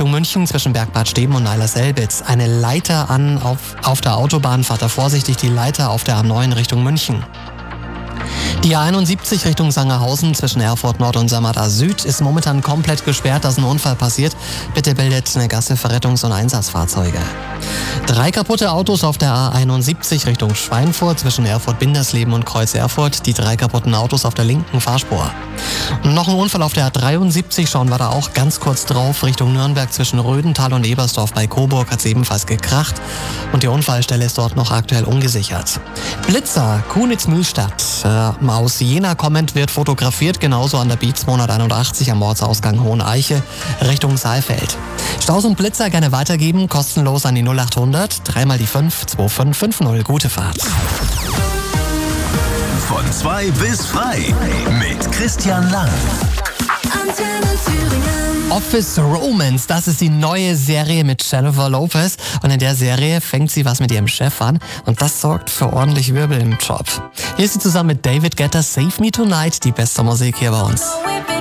Richtung München zwischen Bergbad Steben und Eiler-Selbitz. Eine Leiter an auf der Autobahn, fahrt da vorsichtig, die Leiter auf der A9 Richtung München. Die A71 Richtung Sangerhausen zwischen Erfurt Nord und Samara Süd ist momentan komplett gesperrt, da ist ein Unfall passiert. Bitte bildet eine Gasse für Rettungs- und Einsatzfahrzeuge. 3 kaputte Autos auf der A71 Richtung Schweinfurt zwischen Erfurt-Bindersleben und Kreuz Erfurt. Die 3 kaputten Autos auf der linken Fahrspur. Und noch ein Unfall auf der A73, schauen wir da auch ganz kurz drauf. Richtung Nürnberg zwischen Rödental und Ebersdorf bei Coburg hat es ebenfalls gekracht. Und die Unfallstelle ist dort noch aktuell ungesichert. Blitzer, Kunitz-Mühlstadt. Aus Jena kommend wird fotografiert, genauso an der Beat 281 am Ortsausgang Hoheneiche Richtung Saalfeld. Staus und Blitzer gerne weitergeben, kostenlos an die 0800 3 mal die 5 2550. Gute Fahrt. Von 2 bis frei mit Christian Lang. Office Romance, das ist die neue Serie mit Jennifer Lopez. Und in der Serie fängt sie was mit ihrem Chef an und das sorgt für ordentlich Wirbel im Job. Hier ist sie zusammen mit David Guetta, Save Me Tonight, die beste Musik hier bei uns.